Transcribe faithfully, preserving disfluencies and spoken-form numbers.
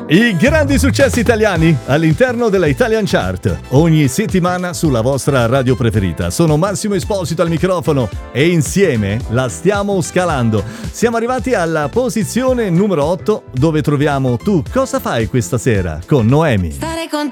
I grandi successi italiani all'interno della Italian Chart, ogni settimana sulla vostra radio preferita. Sono Massimo Esposito al microfono e insieme la stiamo scalando. Siamo arrivati alla posizione numero otto, dove troviamo Tu cosa fai questa sera con Noemi. Stare con